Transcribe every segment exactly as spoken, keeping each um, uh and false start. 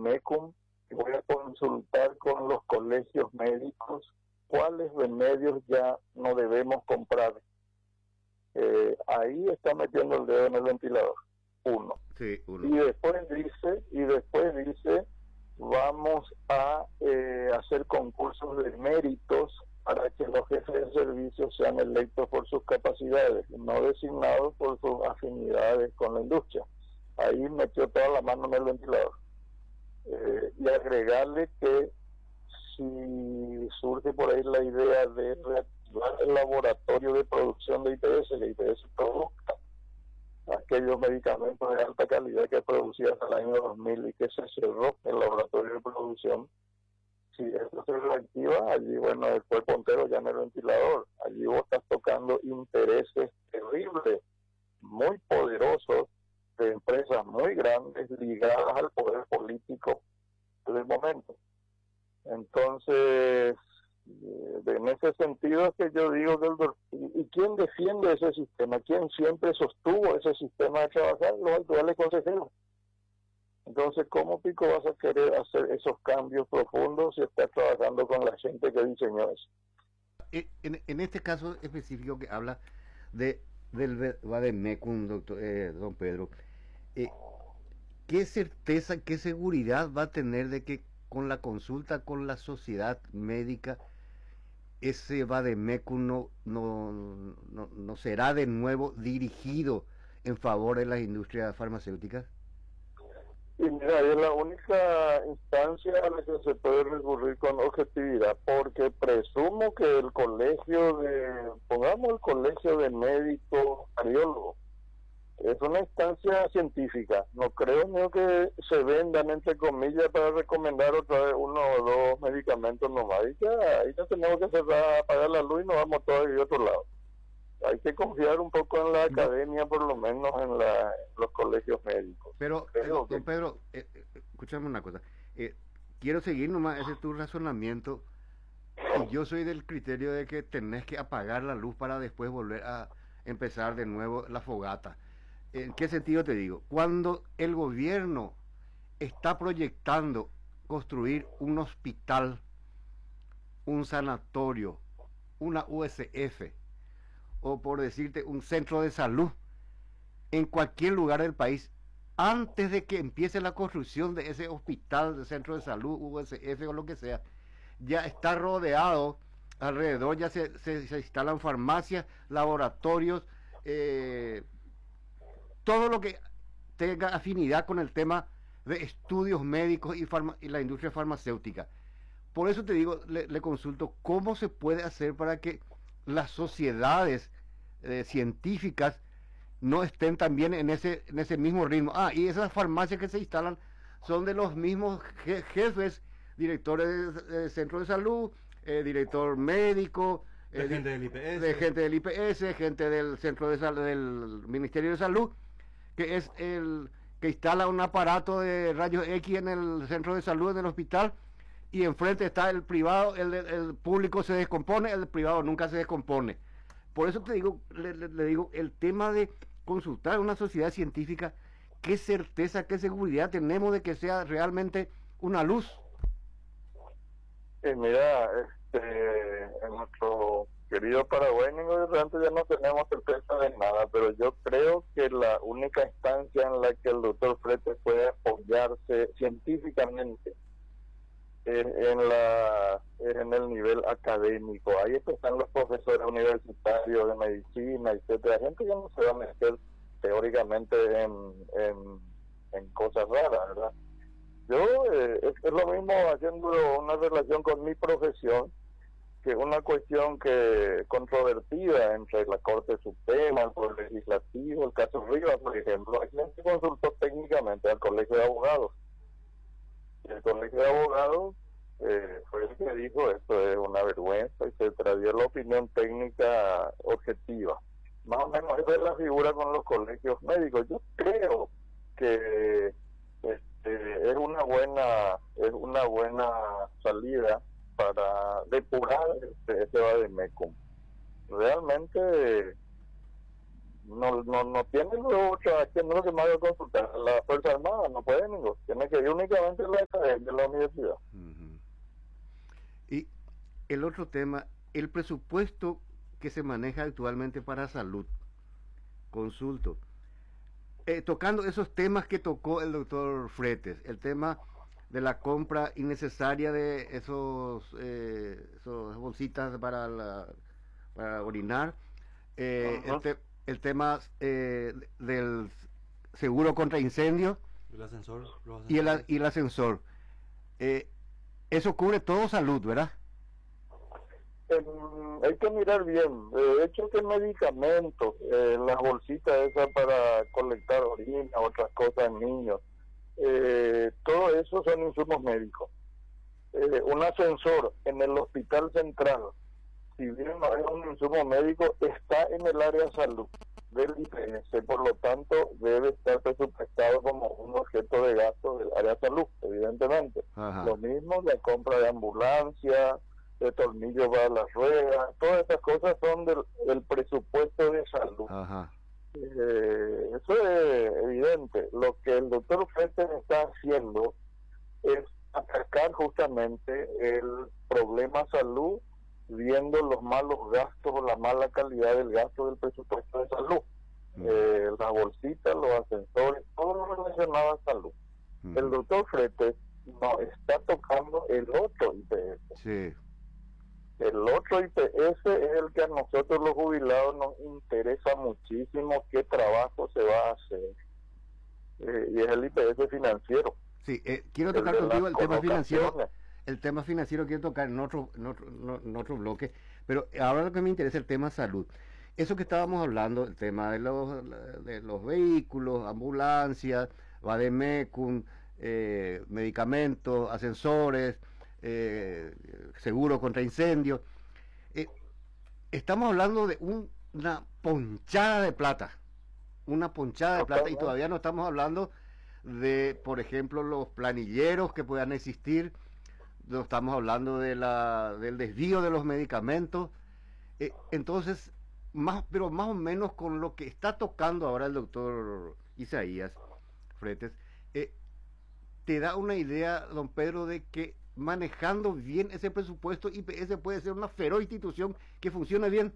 Vademecum y voy a consultar con los colegios médicos cuáles remedios ya no debemos comprar. Eh, ahí está metiendo el dedo en el ventilador, uno. Sí, uno. Y después dice, y después dice, vamos a eh, hacer concursos de méritos para que los jefes de servicio sean electos por sus capacidades, no designados por sus afinidades con la industria. Ahí metió toda la mano en el ventilador. Eh, y agregarle que si surge por ahí la idea de reactivar el laboratorio de producción de I P S, que I P S produzca aquellos medicamentos de alta calidad que producía hasta el año dos mil y que se cerró el laboratorio de producción. Si esto se reactiva, allí, bueno, después Pontero ya en el ventilador, allí vos estás tocando intereses terribles, muy poderosos, de empresas muy grandes ligadas al poder político del momento. Entonces, en ese sentido es que yo digo que el, ¿y quién defiende ese sistema? ¿Quién siempre sostuvo ese sistema de trabajar? Los actuales consejeros. Entonces, ¿cómo pico vas a querer hacer esos cambios profundos si estás trabajando con la gente que diseñó eso? En, en este caso específico que habla de del Vademecum, doctor, eh, don Pedro, eh, ¿qué certeza, qué seguridad va a tener de que con la consulta con la sociedad médica ese Vademecum no, no, no, no será de nuevo dirigido en favor de las industrias farmacéuticas? Y mira, es la única instancia a la que se puede recurrir con objetividad, porque presumo que el colegio de, pongamos el colegio de médicos cardiólogos, es una instancia científica. No creo ni que se vendan, entre comillas, para recomendar otra vez uno o dos medicamentos nomás. Y ya, ahí ya tenemos que cerrar, apagar la luz y nos vamos todos de otro lado. Hay que confiar un poco en la academia, por lo menos en, la, en los colegios médicos. Pero, eh, don que... Pedro, eh, escúchame una cosa. Eh, quiero seguir nomás ese tu razonamiento. Y yo soy del criterio de que tenés que apagar la luz para después volver a empezar de nuevo la fogata. ¿En qué sentido te digo? Cuando el gobierno está proyectando construir un hospital, un sanatorio, una U S F, o por decirte un centro de salud en cualquier lugar del país, antes de que empiece la construcción de ese hospital, de centro de salud, U S F o lo que sea, ya está rodeado alrededor, ya se, se, se instalan farmacias, laboratorios, eh, todo lo que tenga afinidad con el tema de estudios médicos y, farma, y la industria farmacéutica. Por eso te digo, le, le consulto cómo se puede hacer para que las sociedades eh, científicas no estén también en ese, en ese mismo ritmo. Ah, y esas farmacias que se instalan son de los mismos je jefes, directores de, de centro de salud, eh, director médico, de eh, gente del I P S, de gente del I P S, gente del centro de salud, del Ministerio de Salud, que es el que instala un aparato de rayos X en el centro de salud, en el hospital, y enfrente está el privado, el, el público se descompone, el privado nunca se descompone. Por eso te digo, le, le, le digo, el tema de consultar a una sociedad científica, qué certeza, qué seguridad tenemos de que sea realmente una luz. Eh, mira, este, en nuestro querido Paraguay, realmente ya no tenemos certeza de nada, pero yo creo que la única instancia en la que el doctor Frete puede apoyarse científicamente es en, la, es en el nivel académico. Ahí están los profesores universitarios de medicina, etcétera. Gente que no se va a meter teóricamente en, en, en cosas raras, ¿verdad? Yo, eh, es, es lo mismo haciendo una relación con mi profesión, que una cuestión que controvertida entre la Corte Suprema, el Poder Legislativo, el caso Rivas, por ejemplo. Aquí se consultó técnicamente al Colegio de Abogados. Y el Colegio de Abogados eh, fue el que dijo esto es una vergüenza, etcétera, dio la opinión técnica objetiva. Más o menos esa es la figura con los colegios médicos. Yo creo que este, es una buena es una buena salida para depurar este, ese Vademecum. Realmente no no no tiene luego otra, que no es lo que más va a consultar. La Fuerza Armada no puede ningún, tiene que ir únicamente a la academia de la universidad. Uh-huh. Y el otro tema, el presupuesto que se maneja actualmente para salud, consulto, eh, tocando esos temas que tocó el doctor Fretes, el tema de la compra innecesaria de esos, eh, esos bolsitas para, la, para orinar, eh, uh-huh. el, te, el tema eh, del seguro contra incendio, el ascensor, y, el, y el ascensor. Eh, eso cubre todo salud, ¿verdad? Eh, hay que mirar bien. De hecho, que medicamentos, eh, las bolsitas esas para colectar orina, otras cosas en niños, eh, todo eso son insumos médicos. Eh, un ascensor en el hospital central, si bien no es un insumo médico, está en el área de salud del I P S, por lo tanto debe estar presupuestado como un objeto de gasto del área de salud, evidentemente. Ajá. Lo mismo la compra de ambulancia, de tornillos para las ruedas, todas esas cosas son del, del presupuesto de salud. Ajá. Eh, eso es evidente. Lo que el doctor Fretes está haciendo es atacar justamente el problema salud, viendo los malos gastos o la mala calidad del gasto del presupuesto de salud. Mm. Eh, las bolsitas, los ascensores, todo lo relacionado a salud. Mm. El doctor Fretes no está tocando el otro I P S. Sí. El otro I P S es el que a nosotros los jubilados nos interesa muchísimo qué trabajo se va a hacer. Eh, y es el I P S financiero. Sí, eh, quiero tocar el contigo el tema financiero. El tema financiero quiero tocar en otro, en otro, en otro bloque, pero ahora lo que me interesa es el tema salud. Eso que estábamos hablando, el tema de los, de los vehículos, ambulancias, vademecum, eh, medicamentos, ascensores, eh, seguro contra incendios. Eh, estamos hablando de un, una ponchada de plata, una ponchada de plata, y todavía no estamos hablando de, por ejemplo, los planilleros que puedan existir. No estamos hablando de la, del desvío de los medicamentos. Eh, entonces, más, pero más o menos con lo que está tocando ahora el doctor Isaías Fretes, eh, te da una idea, don Pedro, de que manejando bien ese presupuesto, I P S puede ser una feroz institución que funcione bien.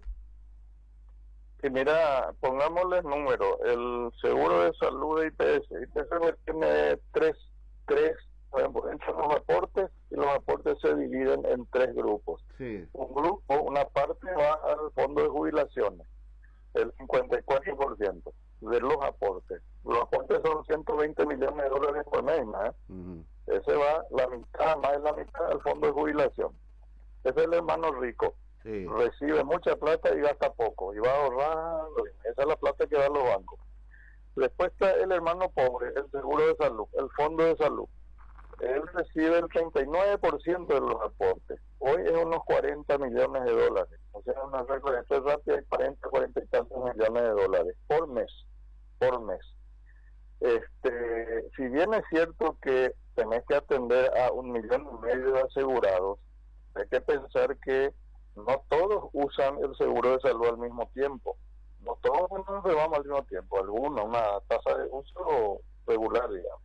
Y mira, pongámosle número, el seguro de salud de I P S, I P S tiene tres, tres entran los aportes, y los aportes se dividen en tres grupos. Sí. Un grupo, una parte va al fondo de jubilaciones, el cincuenta y cuatro por ciento de los aportes. Los aportes son ciento veinte millones de dólares por mes, ¿eh? Uh-huh. Ese va la mitad, más de la mitad al fondo de jubilación. Ese es el hermano rico. Sí. Recibe mucha plata y gasta poco, y va ahorrando. Esa es la plata que da los bancos. Después está el hermano pobre, el seguro de salud, el fondo de salud. Él recibe el treinta y nueve por ciento de los aportes. Hoy es unos cuarenta millones de dólares. O sea, una regla de esto es rápida, hay cuarenta, cuarenta y tantos millones de dólares por mes. Por mes. Este, si bien es cierto que tenés que atender a un millón y medio de asegurados, hay que pensar que no todos usan el seguro de salud al mismo tiempo. No todos nos vamos al mismo tiempo. Algunos, una tasa de uso regular, digamos.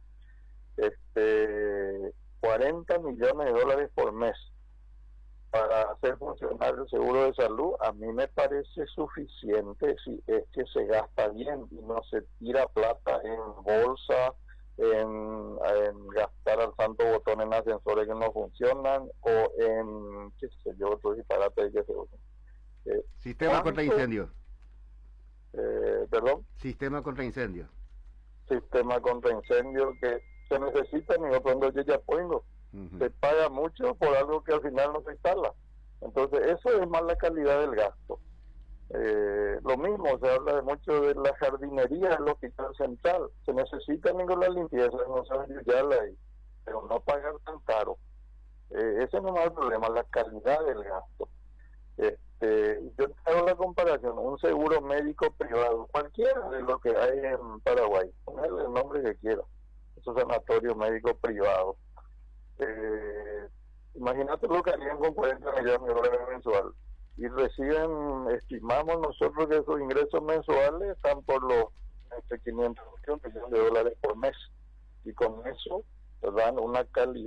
Este, cuarenta millones de dólares por mes para hacer funcionar el seguro de salud, a mí me parece suficiente si es que se gasta bien y no se tira plata en bolsa, en, en gastar al santo botón en ascensores que no funcionan, o en, qué sé yo, otros disparates que se usan. Eh, Sistema contra incendio. Eh, ¿Perdón? Sistema contra incendio. Sistema contra incendio que se necesita, ni otro yo ya pongo. Uh-huh. Se paga mucho por algo que al final no se instala. Entonces, eso es más la calidad del gasto. Eh, lo mismo, se habla de mucho de la jardinería del hospital central. Se necesita con la limpieza, no se ayudarla ahí, pero no pagar tan caro. Eh, ese no es el problema, la calidad del gasto. Este, yo te hago la comparación, un seguro médico privado, cualquiera de lo que hay en Paraguay, ponle el nombre que quiera, esos sanatorios médicos privados. Eh, imagínate lo que harían con cuarenta millones de dólares mensual. y reciben, estimamos nosotros que sus ingresos mensuales están por los entre quinientos y un millón de dólares por mes, y con eso dan una calidad